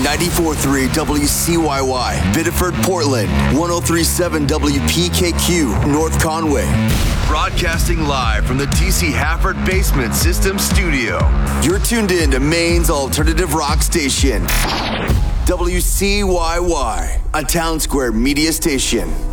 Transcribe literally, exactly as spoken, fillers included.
ninety-four point three W C Y Y, Biddeford, Portland, one oh three point seven W P K Q, North Conway. Broadcasting live from the T C Hafford Basement System Studio. You're tuned in to Maine's alternative rock station, W C Y Y, a Town Square media station.